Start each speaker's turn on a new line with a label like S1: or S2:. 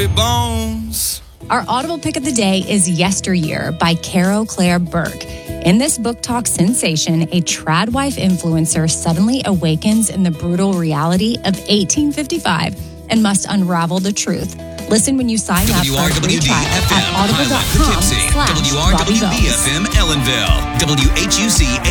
S1: Bobby Bones.
S2: Our Audible pick of the day is Yesteryear by Caro Claire Burke. In this book talk sensation, a trad wife influencer suddenly awakens in the brutal reality of 1855 and must unravel the truth. Listen when you sign up for a free trial at audible.com/RobbieBones.
S1: WRWB-FM Ellenville. WHUC